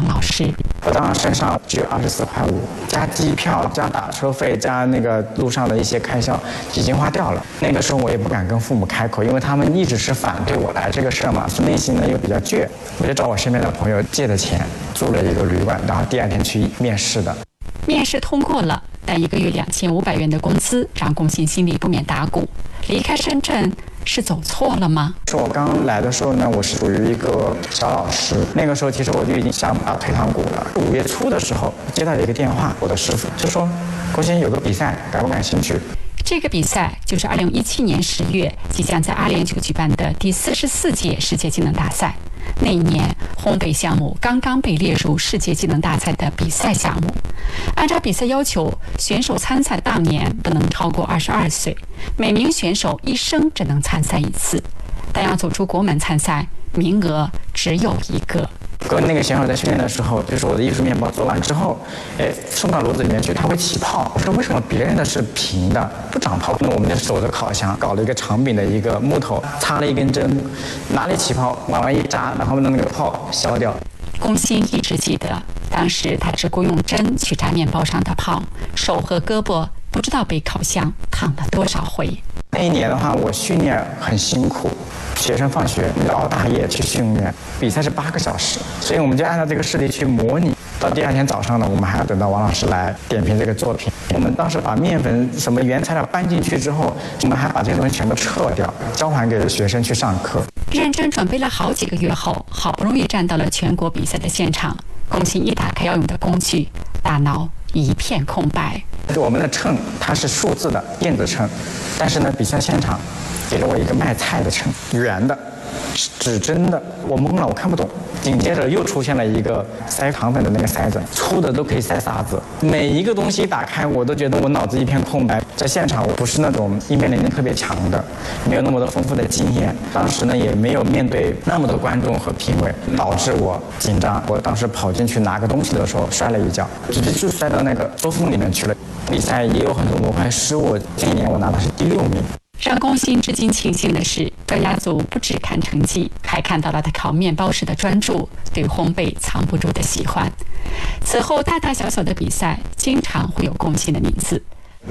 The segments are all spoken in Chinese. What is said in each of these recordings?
当老师。 我当时身上只有24.5块，加机票、加打车费、加那个路上的一些开销，已经花掉了。那个时候我也不敢跟父母开口，因为他们一直是反对我来这个事儿嘛，内心呢又比较倔，我就找我身边的朋友借的钱，租了一个旅馆，然后第2天去面试的。 面试通过了，但1个月2500元的工资让龚鑫心里不免打鼓。离开深圳是走错了吗？ 是我刚来的时候呢，我是属于一个小老师，那个时候其实我就已经想把退堂鼓了。5月初的时候接到了一个电话，我的师傅就说：“龚鑫有个比赛，感不感兴趣？” 这个比赛就是2017年10月即将在阿联酋举办的第44届世界技能大赛。那一年，烘焙项目刚刚被列入世界技能大赛的比赛项目。按照比赛要求，选手参赛当年不能超过22岁，每名选手一生只能参赛1次，但要走出国门参赛，名额只有1个。 跟那个选手在训练的时候，就是我的艺术面包做完之后，送到炉子里面去，它会起泡。我说为什么别人的是平的不长泡？那我们就守着烤箱，搞了一个长柄的一个木头，插了一根针，哪里起泡往外一扎，然后让那个泡消掉。 龚鑫一直记得，当时他只顾用针去扎面包上的泡，手和胳膊不知道被烤箱烫了多少回。 那一年的话，我训练很辛苦，学生放学熬大夜去训练，比赛是8个小时，所以我们就按照这个事例去模拟。到第2天早上呢，我们还要等到王老师来点评这个作品。我们当时把面粉什么原材料搬进去之后，我们还把这些东西全部撤掉，交还给学生去上课。 认真准备了好几个月后，好不容易站到了全国比赛的现场。龚鑫一打开要用的工具，大脑一片空白。 我们的秤它是数字的电子秤，但是呢，比赛现场给了我一个卖菜的秤，圆的，指针的，我懵了，我看不懂。紧接着又出现了一个塞糖粉的那个塞子，粗的都可以塞沙子。每一个东西打开，我都觉得我脑子一片空白。在现场，我不是那种应变能力特别强的，没有那么多丰富的经验。当时呢，也没有面对那么多观众和评委，导致我紧张。我当时跑进去拿个东西的时候，摔了一跤，直接就摔到那个桌缝里面去了。比赛也有很多模块失误，这一年我拿的是第6名。 让龚鑫至今庆幸的是，专家组不只看成绩，还看到了他烤面包时的专注，对烘焙藏不住的喜欢。此后大大小小的比赛，经常会有龚鑫的名字。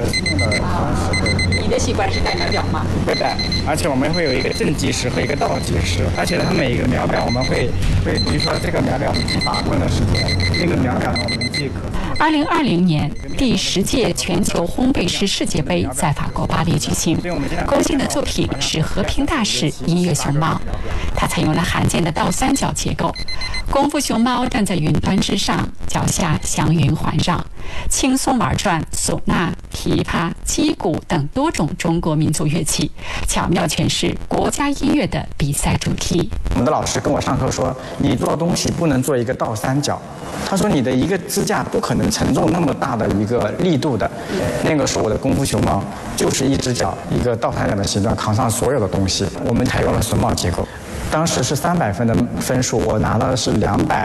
你的习惯是带秒表吗？ 会带，而且我们会有一个正计时和一个倒计时，而且它每一个秒表我们会，比如说这个秒表是记法棍的时间，这个秒表呢我们记可。 2020年第10届全球烘焙师世界杯在法国巴黎举行，龚鑫的作品是和平大使音乐熊猫，他采用了罕见的倒3角结构，功夫熊猫站在云端之上，脚下祥云环绕，轻松玩转唢呐、琵琶、击鼓等多种中国民族乐器，巧妙诠释国家音乐的比赛主题。 我们的老师跟我上课说，你做东西不能做一个倒3角，他说你的一个支架不可能承重那么大的一个力度的。那个时候我的功夫熊猫就是一只脚一个倒3角的形状扛上所有的东西。我们采用了榫卯结构，当时是300分的分数，我拿到的是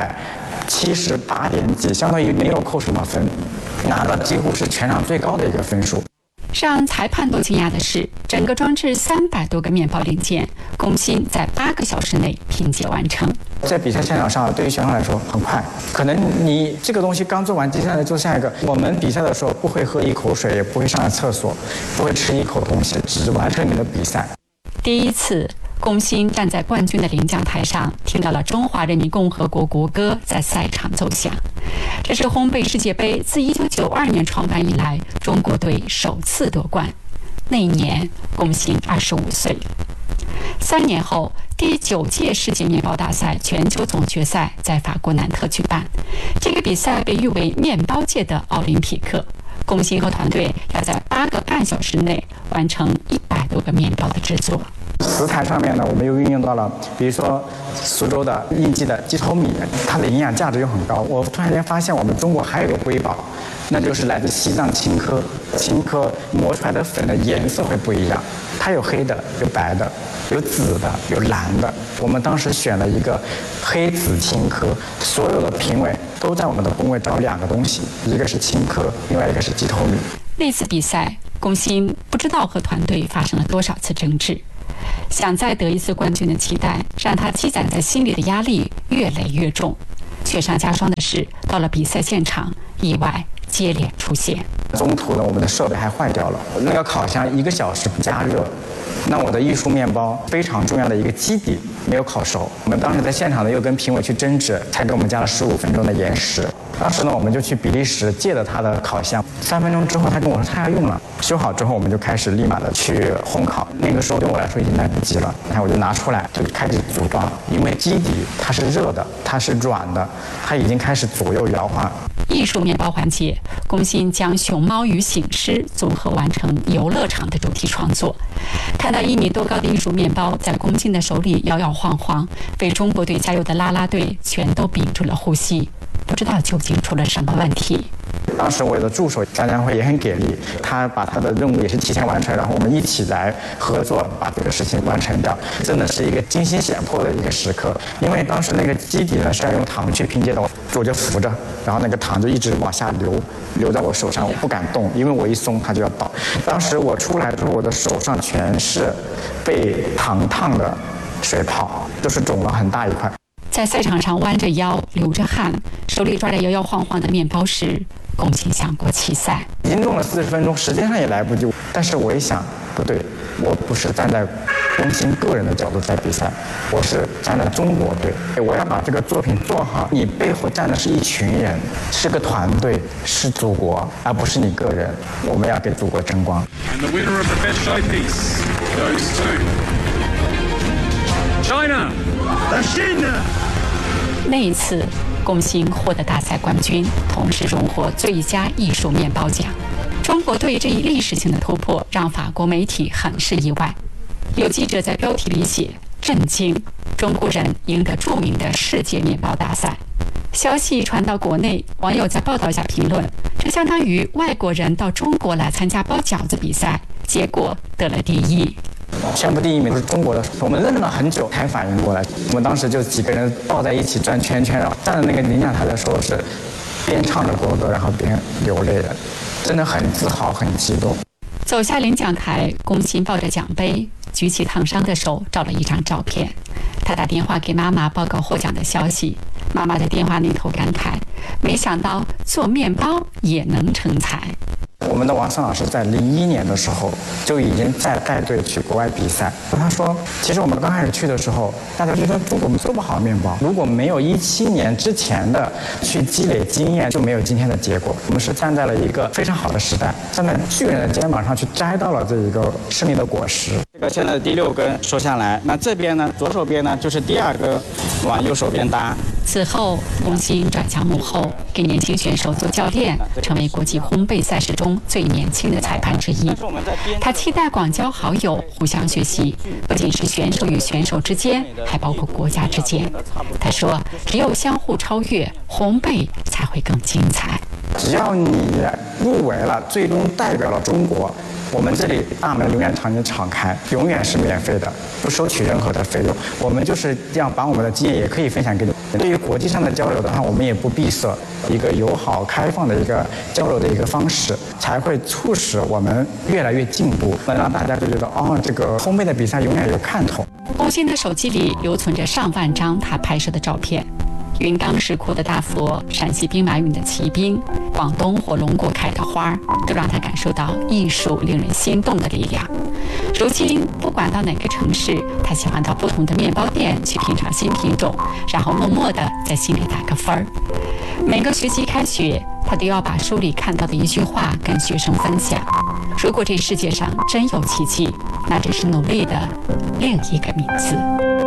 278点几，相当于没有扣什么分，拿到几乎是全场最高的一个分数。 让裁判都惊讶的是，整个装置300多个面包零件，龚鑫在8个小时内拼接完成。 在比赛现场上，对于选手来说很快，可能你这个东西刚做完，接下来做下一个。我们比赛的时候不会喝一口水，也不会上厕所，不会吃一口东西，只完成你的比赛。 第一次，龚鑫站在冠军的领奖台上，听到了中华人民共和国国歌在赛场奏响。这是烘焙世界杯自1992年创办以来，中国队首次夺冠。那一年，龚鑫25岁。3年后，第9届世界面包大赛全球总决赛在法国南特举办。这个比赛被誉为面包界的奥林匹克。龚鑫和团队要在8个半小时内完成100多个面包的制作。 食材上面呢，我们又运用到了，比如说苏州的应季的鸡头米，它的营养价值又很高。我突然间发现，我们中国还有个瑰宝，那就是来自西藏青稞。青稞磨出来的粉的颜色会不一样，它有黑的，有白的，有紫的，有蓝的。我们当时选了一个黑紫青稞，所有的评委都在我们的工位找2个东西，一个是青稞，另外一个是鸡头米。 那次比赛，龚鑫不知道和团队发生了多少次争执。想再得一次冠军的期待，让他积攒在心里的压力越累越重。 雪上加霜的是，到了比赛现场，意外接连出现。 中途呢，我们的设备还坏掉了，那个烤箱1个小时不加热，那我的艺术面包非常重要的一个基底没有烤熟。我们当时在现场呢，又跟评委去争执，才给我们加了15分钟的延时。当时呢，我们就去比利时借了他的烤箱，3分钟之后，他跟我说他要用了，修好之后，我们就开始立马的去烘烤。那个时候对我来说已经来不及了，然后我就拿出来就开始组装，因为基底它是热的，它是软的，它已经开始左右摇晃。 艺术面包环节，龚鑫将熊猫与醒狮组合完成游乐场的主题创作。看到1米多高的艺术面包在龚鑫的手里摇摇晃晃，为中国队加油的啦啦队全都屏住了呼吸，不知道究竟出了什么问题。 当时我的助手张江辉也很给力，他把他的任务也是提前完成，然后我们一起来合作把这个事情完成掉，真的是一个惊心险迫的一个时刻。因为当时那个基底呢是要用糖去拼接的，我就扶着，然后那个糖就一直往下流在我手上，我不敢动，因为我一松它就要倒。当时我出来之后，我的手上全是被糖烫的水泡，就是肿了很大一块。 在赛场上弯着腰流着汗，手里抓着摇摇晃晃的面包时，龚鑫想过弃赛。 已经用了40分钟，时间上也来不及。但是我一想，不对，我不是站在龚鑫个人的角度在比赛，我是站在中国队，我要把这个作品做好。你背后站的是一群人，是个团队，是祖国，而不是你个人。我们要给祖国争光。 And the winner of the best showpiece goes to China. 那一次，龚鑫获得大赛冠军，同时荣获最佳艺术面包奖。中国队这一历史性的突破让法国媒体很是意外，有记者在标题里写“震惊，中国人赢得著名的世界面包大赛”。消息传到国内，网友在报道下评论：这相当于外国人到中国来参加包饺子比赛，结果得了第一。 宣布第1名是中国的，我们愣了很久才反应过来。我们当时就几个人抱在一起转圈圈，然后站在那个领奖台的时候是边唱着国歌，然后边流泪的，真的很自豪，很激动。 走下领奖台，龚鑫抱着奖杯，举起烫伤的手照了一张照片。他打电话给妈妈报告获奖的消息，妈妈在电话那头感慨：没想到做面包也能成才。 我们的王胜老师在01年的时候就已经在带队去国外比赛。他说，其实我们刚开始去的时候，大家觉得中国做不好面包，如果没有17年之前的去积累经验，就没有今天的结果。我们是站在了一个非常好的时代，站在巨人的肩膀上去摘到了这一个胜利的果实。这个现在第6根收下来，那这边呢，左手边呢就是第2根往右手边搭。 此后，龚鑫转向幕后，给年轻选手做教练，成为国际烘焙赛事中最年轻的裁判之一。他期待广交好友，互相学习，不仅是选手与选手之间，还包括国家之间。他说：“只有相互超越，烘焙才会更精彩。 只要你入围了，最终代表了中国。”我们这里大门永远朝你敞开，永远是免费的，不收取任何的费用。我们就是这样把我们的经验也可以分享给你。对于国际上的交流的话，我们也不闭塞，一个友好开放的一个交流的一个方式，才会促使我们越来越进步，能让大家就觉得这个烘焙的比赛永远有看头。 龚鑫的手机里留存着上万张他拍摄的照片。云冈石窟的大佛、陕西兵马俑的骑兵、广东火龙果开的花，都让他感受到艺术令人心动的力量。如今，不管到哪个城市，他喜欢到不同的面包店去品尝新品种，然后默默地在心里打个分儿。每个学期开学，他都要把书里看到的一句话跟学生分享。如果这世界上真有奇迹，那只是努力的另一个名字。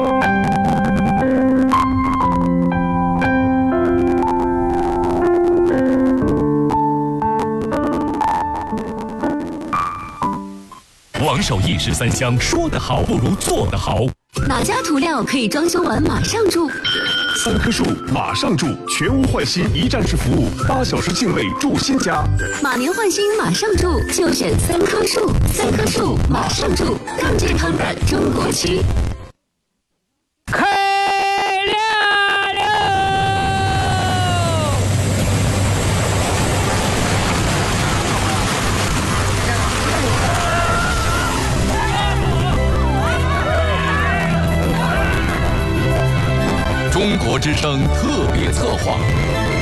王守义13香，说得好不如做得好。 哪家涂料可以装修完马上住 ？3棵树马上住，全屋换新一站式服务，8小时净位住新家。 马年换新马上住，就选3棵树，3棵树马上住，更健康的中国区。 中国国之声特别策划。